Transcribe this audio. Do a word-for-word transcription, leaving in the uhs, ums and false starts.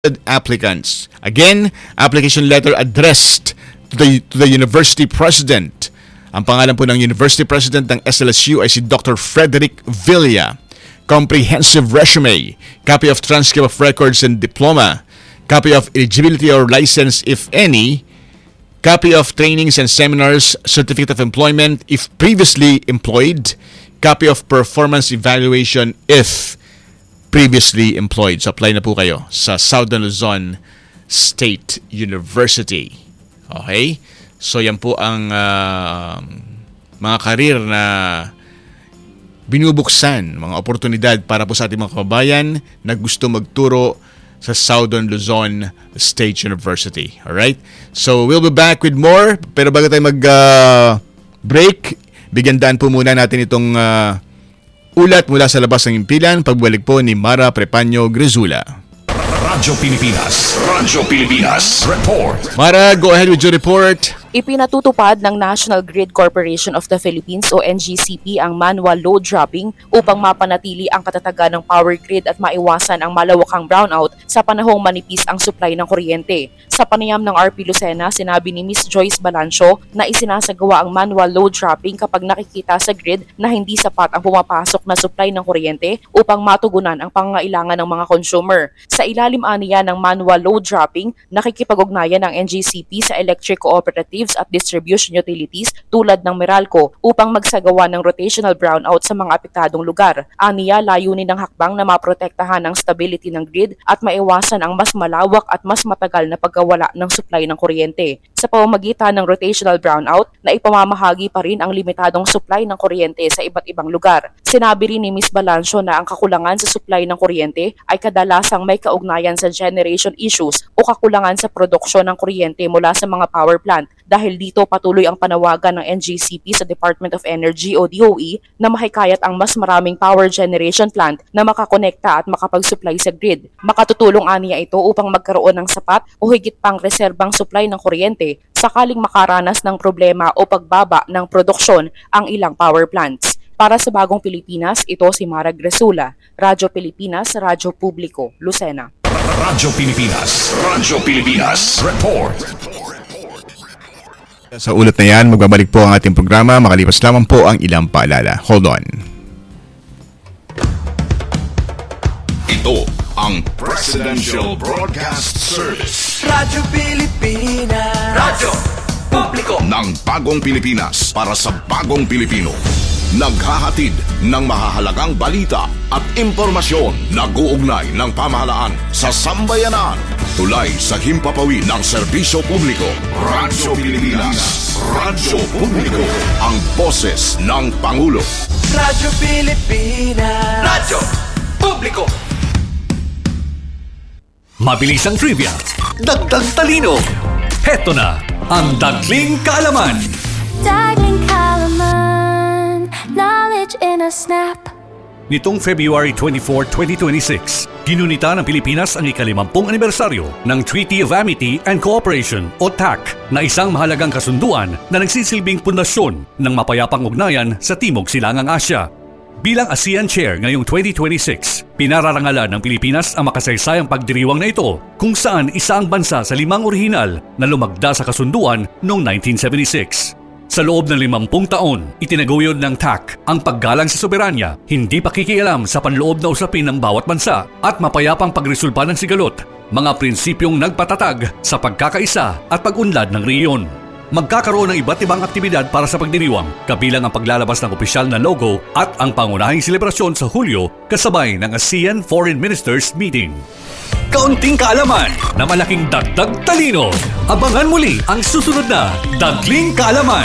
applicants. Again, application letter addressed to the, to the university president. Ang pangalan po ng university president ng S L S U ay si Doctor Frederick Villa. Comprehensive resume, copy of transcript of records and diploma, copy of eligibility or license if any, copy of trainings and seminars, certificate of employment if previously employed, copy of performance evaluation if previously employed. So apply na po kayo sa Southern Luzon State University. Okay? So yan po ang uh, mga karir na binubuksan, mga oportunidad para po sa ating mga kababayan na gusto magturo sa Southern Luzon State University. Alright? So we'll be back with more. Pero bago tayo mag-break, uh, bigyan daan po muna natin itong uh, ulat mula sa labas ng impilan, pagbalik po ni Mara Prepanyo Grizula. Radyo Pilipinas. Radyo Pilipinas. Report. Mara, go ahead with your report. Ipinatutupad ng National Grid Corporation of the Philippines o N G C P ang manual load dropping upang mapanatili ang katatagan ng power grid at maiwasan ang malawakang brownout sa panahong manipis ang supply ng kuryente. Sa panayam ng R P Lucena, sinabi ni Miz Joyce Balancio na isinasagawa ang manual load dropping kapag nakikita sa grid na hindi sapat ang pumapasok na supply ng kuryente upang matugunan ang pangangailangan ng mga consumer. Sa ilalim aniya ng manual load dropping, nakikipag-ugnayan ng N G C P sa electric cooperatives at distribution utilities tulad ng Meralco upang magsagawa ng rotational brownout sa mga apektadong lugar. Aniya, layunin ng hakbang na maprotektahan ang stability ng grid at maiwasan ang mas malawak at mas matagal na pagkawala ng supply ng kuryente. Sa pamamagitan ng rotational brownout, na ipamamahagi pa rin ang limitadong supply ng kuryente sa iba't ibang lugar. Sinabi rin ni Miz Balancio na ang kakulangan sa supply ng kuryente ay kadalasang may kaugnayan sa generation issues o kakulangan sa produksyon ng kuryente mula sa mga power plant. Dahil dito patuloy ang panawagan ng N G C P sa Department of Energy o D O E na mahikayat ang mas maraming power generation plant na makakonekta at makapag-supply sa grid. Makatutulong aniya ito upang magkaroon ng sapat o higit pang reserbang supply ng kuryente sakaling makaranas ng problema o pagbaba ng produksyon ang ilang power plants. Para sa Bagong Pilipinas, ito si Mara Gresula, Radyo Pilipinas, Radyo Publiko, Lucena. Radyo Pilipinas. Radyo Pilipinas. Report. Sa ulat na yan, magbabalik po ang ating programa. Makalipas lamang po ang ilang paalala. Hold on. Ito ang Presidential Broadcast Service. Radyo Pilipinas. Radyo Publiko ng Bagong Pilipinas para sa Bagong Pilipino. Naghahatid ng mahahalagang balita at impormasyon na guugnay ng pamahalaan sa sambayanan. Tulay sa himpapawid ng serbisyo publiko. Radyo Pilipinas. Radyo Publiko. Ang boses ng Pangulo. Radyo Pilipinas. Radyo Publiko. Mabilis ang trivia. Dagdag talino. Heto na ang Dagling Kaalaman. Dagling Kaalaman. Knowledge in a snap. Nitong February twenty-fourth, twenty twenty-six, ginunita ng Pilipinas ang ikalimampung anibersaryo ng Treaty of Amity and Cooperation o T A C na isang mahalagang kasunduan na nagsisilbing pundasyon ng mapayapang ugnayan sa Timog Silangang Asya. Bilang ASEAN Chair ngayong twenty twenty-six, pinararangalan ng Pilipinas ang makasaysayang pagdiriwang na ito kung saan isa ang bansa sa limang orihinal na lumagda sa kasunduan noong nineteen seventy-six. Sa loob ng limampung taon, itinaguyod ng T A C ang paggalang sa soberanya, hindi pakikialam sa panloob na usapin ng bawat bansa at mapayapang pagresolba ng sigalot, mga prinsipyong nagpatatag sa pagkakaisa at pag-unlad ng rehiyon. Magkakaroon ng iba't ibang aktibidad para sa pagdiriwang, kabilang ang paglalabas ng opisyal na logo at ang pangunahing selebrasyon sa Hulyo kasabay ng ASEAN Foreign Ministers Meeting. Kaunting kaalaman na malaking dagdag talino. Abangan muli ang susunod na Dagling Kaalaman.